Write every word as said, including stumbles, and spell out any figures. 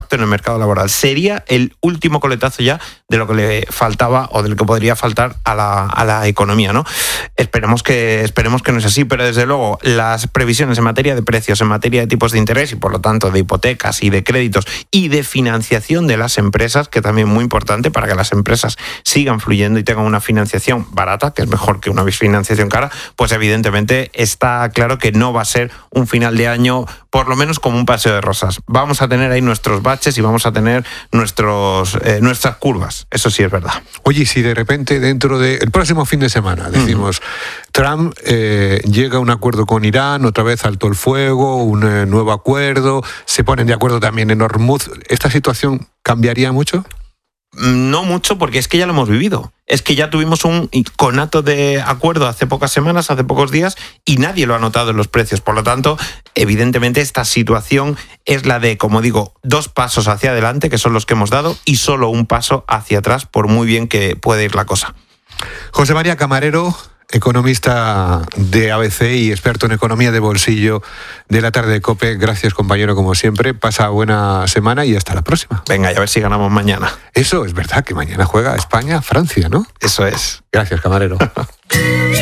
impacto en el mercado laboral. Sería el último coletazo ya de lo que le faltaba o de lo que podría faltar a la, a la economía, ¿no? Esperemos que, esperemos que no es así, pero desde luego las previsiones en materia de precios, en materia de tipos de interés y por lo tanto de hipotecas y de créditos y de financiación de las empresas, que también es muy importante para que las empresas sigan fluyendo y tengan una financiación barata, que es mejor que una financiación cara, pues evidentemente está claro que no va a ser un final de año, por lo menos como un paseo de rosas. Vamos a tener ahí nuestros baches y vamos a tener nuestros, eh, nuestras curvas. Eso sí es verdad. Oye, si de repente dentro del próximo fin de semana decimos, uh-huh. Trump eh, llega a un acuerdo con Irán, otra vez alto el fuego, un eh, nuevo acuerdo, se ponen de acuerdo también en Hormuz, ¿esta situación cambiaría mucho? No mucho, porque es que ya lo hemos vivido. Es que ya tuvimos un conato de acuerdo hace pocas semanas, hace pocos días, y nadie lo ha notado en los precios. Por lo tanto, evidentemente esta situación es la de, como digo, dos pasos hacia adelante, que son los que hemos dado, y solo un paso hacia atrás, por muy bien que puede ir la cosa. José María Camarero, economista de A B C y experto en economía de bolsillo de La Tarde de COPE. Gracias, compañero, como siempre. Pasa buena semana y hasta la próxima. Venga, y a ver si ganamos mañana. Eso es verdad, que mañana juega España-Francia, ¿no? Eso es. Gracias, Camarero.